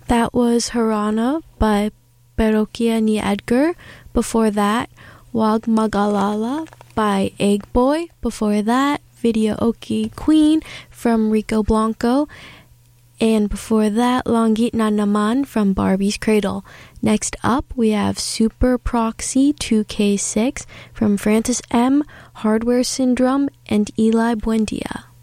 That was Harana by Parokya ni Edgar. Before that, Wag Magalala by Egg Boy. Before that, Video Oki Queen from Rico Blanco. And before that, Langit na Naman from Barbie's Cradle. Next up, we have Super Proxy 2K6 from Francis M, Hardware Syndrome, and Eli Buendia.